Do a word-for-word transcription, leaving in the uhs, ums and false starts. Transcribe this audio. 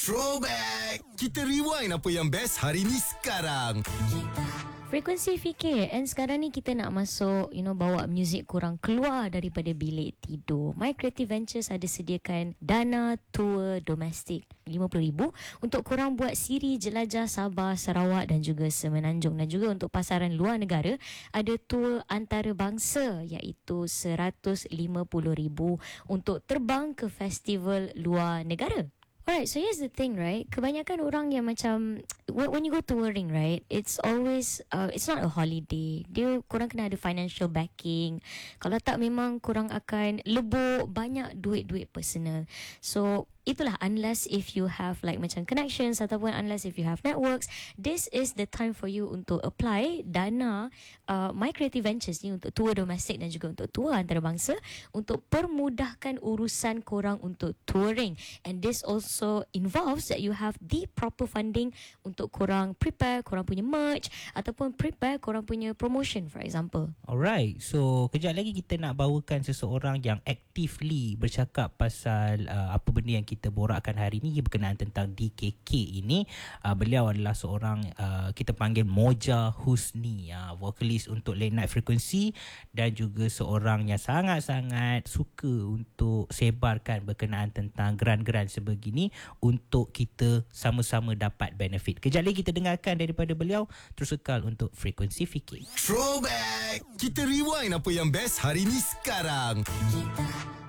Throwback! Kita rewind apa yang best hari ni sekarang. Frekuensi fikir. And sekarang ni kita nak masuk, you know, bawa muzik korang keluar daripada bilik tidur. My Creative Ventures ada sediakan dana tour domestik lima puluh ribu untuk korang buat siri jelajah Sabah, Sarawak dan juga Semenanjung. Dan juga untuk pasaran luar negara ada tour antarabangsa iaitu seratus lima puluh ribu untuk terbang ke festival luar negara. Alright, so here's the thing, right? Kebanyakan orang yang macam when, when you go touring, right? It's always uh, it's not a holiday. Dia korang kena ada financial backing. Kalau tak, memang korang akan lebur banyak duit-duit personal. So itulah, unless if you have like macam connections ataupun unless if you have networks, this is the time for you untuk apply dana uh, My Creative Ventures ni untuk tour domestik dan juga untuk tour antarabangsa untuk permudahkan urusan korang untuk touring. And this also involves that you have the proper funding untuk korang prepare korang punya merch ataupun prepare korang punya promotion, for example. Alright, so kejap lagi kita nak bawakan seseorang yang actively bercakap pasal uh, apa benda yang kita kita borakkan hari ini berkenaan tentang D K K ini. Uh, beliau adalah seorang uh, kita panggil Moja Husni, uh, vokalis untuk Late Night Frequency dan juga seorang yang sangat-sangat suka untuk sebarkan berkenaan tentang geran-geran sebegini untuk kita sama-sama dapat benefit. Kejap lagi kita dengarkan daripada beliau. Terus kekal untuk Frekuensi Fikir. Throwback! Kita rewind apa yang best hari ni sekarang.